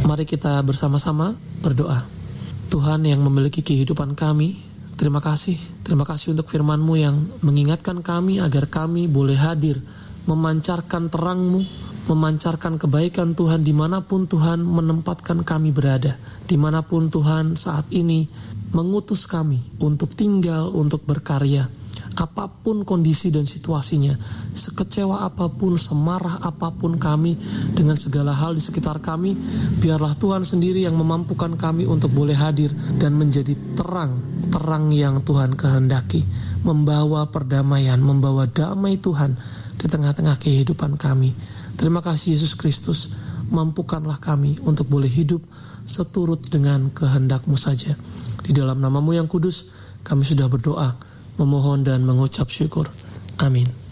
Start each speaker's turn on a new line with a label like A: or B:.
A: Mari kita bersama-sama berdoa. Tuhan yang memiliki kehidupan kami, terima kasih untuk firman-Mu yang mengingatkan kami agar kami boleh hadir, memancarkan terang-Mu, memancarkan kebaikan Tuhan dimanapun Tuhan menempatkan kami berada, dimanapun Tuhan saat ini mengutus kami untuk tinggal, untuk berkarya. Apapun kondisi dan situasinya, sekecewa apapun, semarah apapun kami dengan segala hal di sekitar kami, biarlah Tuhan sendiri yang memampukan kami untuk boleh hadir dan menjadi terang yang Tuhan kehendaki, membawa perdamaian, membawa damai Tuhan di tengah-tengah kehidupan kami. Terima kasih Yesus Kristus, mampukanlah kami untuk boleh hidup seturut dengan kehendak-Mu saja. Di dalam nama-Mu yang kudus, kami sudah berdoa, memohon dan mengucap syukur. Amin.